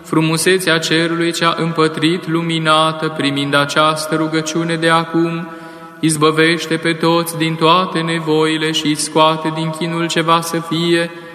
frumusețea cerului cea împătrit luminată, primind această rugăciune de acum, izbăvește pe toți din toate nevoile și scoate din chinul ce va să fie,